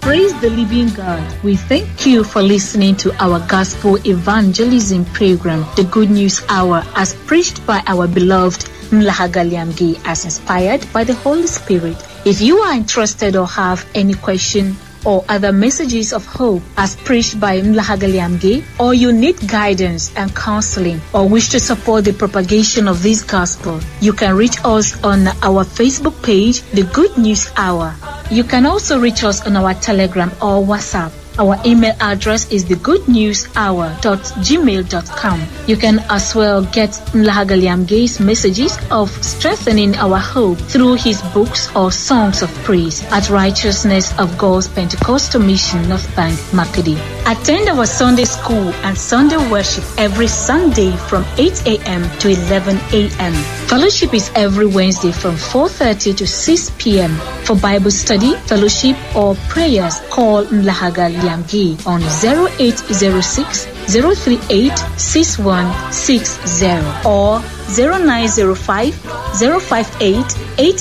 Praise the living God. We thank you for listening to our gospel evangelism program, The Good News Hour, as preached by our beloved Mlahaga Liamgei, as inspired by the Holy Spirit. If you are interested or have any question or other messages of hope as preached by Mlahaga Liamgei, or you need guidance and counseling or wish to support the propagation of this gospel, you can reach us on our Facebook page, The Good News Hour. You can also reach us on our Telegram or WhatsApp. Our email address is thegoodnewshour@gmail.com. You can as well get Mlahaga Liamgei's messages of strengthening our hope through his books or songs of praise at Righteousness of God's Pentecostal Mission, North Bank, Makodi. Attend our Sunday school and Sunday worship every Sunday from 8 a.m. to 11 a.m. Fellowship is every Wednesday from 4:30 to 6 p.m. For Bible study, fellowship, or prayers, call Mlahaga Liamgei on 0806 038 6160 or 0905 058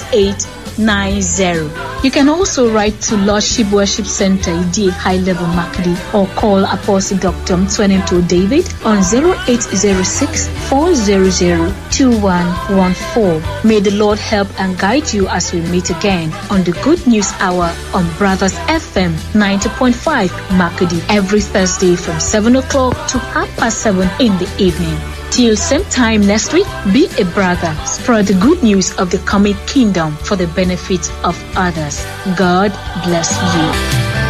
8890. You can also write to Lordship Worship Center, Idi High Level Makodi, or call Apostle Dr. Mtwenento David on 0806 400 2114. May the Lord help and guide you as we meet again on the Good News Hour on Brothers FM 90.5 Makodi every Thursday from 7 o'clock to 7:30 in the evening. Till same time next week, be a brother. Spread the good news of the coming kingdom for the benefit of others. God bless you.